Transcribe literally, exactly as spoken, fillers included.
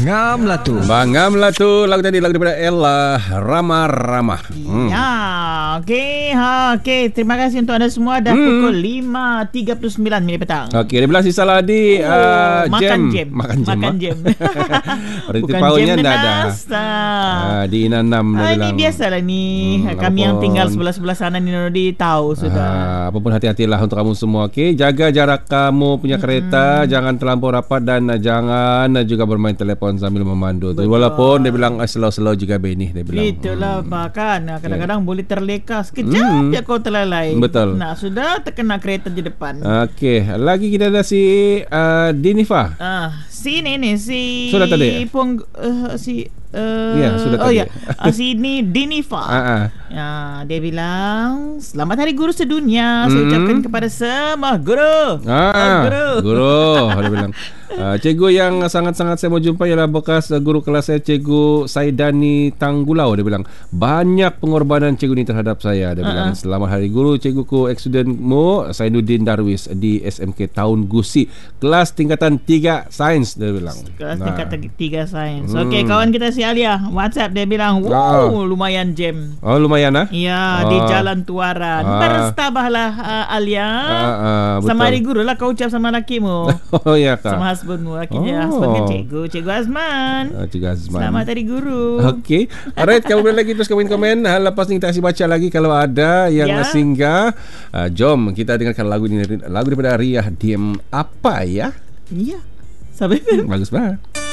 Bangam lah tu. Bangam lah tu. Lagu tadi lagu daripada Ella, Rama-Rama. Hmm. Ya, okey. Ha, okey. Terima kasih untuk anda semua. Dah hmm. pukul lima tiga puluh sembilan minit petang. Okey, dia bilang si Salah di oh, uh, makan jam. jam. Makan jam. Makan jam. Berarti paunya dah ada. Ah, di Inanam ah, dia bilang. Ini biasalah ni. Hmm, Kami yang tinggal sebelah-sebelah sana ni Nurudi tahu sudah. Ah, apapun hati-hatilah untuk kamu semua. Okey, jaga jarak kamu punya kereta, hmm. jangan terlampau rapat dan uh, jangan uh, juga bermain telefon sambil memandu. Tu walaupun dia bilang uh, slow-slow juga benih dia bilang. Itulah hmm. bahkan kadang-kadang yeah. boleh terleka sekejap hmm. je kau terlalai. Betul. Nah, sudah terkena kereta di depan. Okey, lagi kita ada si uh, Dinifa. Ah, si ini ni si Sudah tadi. Pung uh, si Uh, ya, sudah oh tadi. ya, uh, sini Dinifa. Uh-uh. Ya, dia bilang selamat hari guru sedunia. Saya mm-hmm. ucapkan kepada semua guru. Ah, uh, guru. Guru. Dia bilang. Uh, cikgu yang sangat-sangat saya mau jumpa ialah bekas uh, guru kelas saya, Cikgu Saidani Tanggulau. Dia bilang banyak pengorbanan cikgu ni terhadap saya. Dia uh-uh. bilang selamat hari guru cikguku ex-studentmu Sainuddin Darwis di S M K Taun Gusi, kelas tingkatan tiga sains. Dia bilang kelas nah. tingkatan tiga sains. hmm. Okey, kawan kita si Alia WhatsApp dia bilang wow oh. lumayan jam. Oh lumayan ah? Ya, oh. di Jalan Tuaran. ah. Berstabahlah uh, Alia. ah, ah, sama hari guru lah kau ucap sama lakimu. Oh ya kak. Sama husbandmu. Akhirnya oh. husband kan cikgu Cikgu Azman. oh, Cikgu Azman. Selamat hari guru. Okey, alright, kamu boleh lagi terus komen-komen. Lepas ni kita kasih baca lagi kalau ada yang ya. singgah. uh, Jom kita dengarkan lagu ini, lagu daripada Ria Diem Apa Ya. Ya, sampai bagus banget.